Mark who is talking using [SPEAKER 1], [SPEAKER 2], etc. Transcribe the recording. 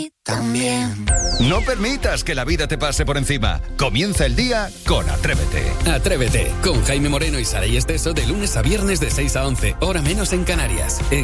[SPEAKER 1] También.
[SPEAKER 2] No permitas que la vida te pase por encima. Comienza el día con Atrévete.
[SPEAKER 3] Atrévete, con Jaime Moreno y Saray Esteso de lunes a viernes de 6 a 11, hora menos en Canarias.